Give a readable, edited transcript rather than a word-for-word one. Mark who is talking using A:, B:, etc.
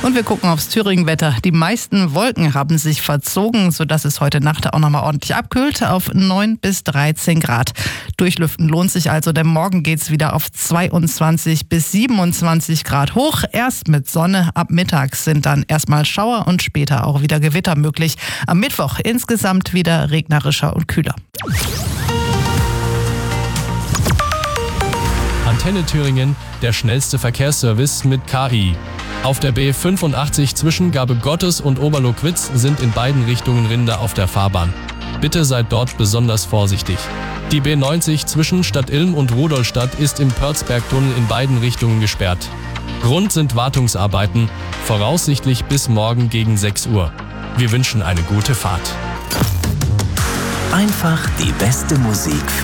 A: Und wir gucken aufs Thüringen-Wetter. Die meisten Wolken haben sich verzogen, sodass es heute Nacht auch nochmal ordentlich abkühlt auf 9 bis 13 Grad. Durchlüften lohnt sich also, denn morgen geht's wieder auf 22 bis 27 Grad hoch. Erst mit Sonne, ab mittags sind dann erstmal Schauer und später auch wieder Gewitter möglich. Am Mittwoch insgesamt wieder regnerischer und kühler.
B: Antenne Thüringen, der schnellste Verkehrsservice mit KI. Auf der B85 zwischen Gabe Gottes und Oberlockwitz sind in beiden Richtungen Rinder auf der Fahrbahn. Bitte seid dort besonders vorsichtig. Die B90 zwischen Stadt Ilm und Rudolstadt ist im Pörzbergtunnel in beiden Richtungen gesperrt. Grund sind Wartungsarbeiten, voraussichtlich bis morgen gegen 6 Uhr. Wir wünschen eine gute Fahrt.
C: Einfach die beste Musik für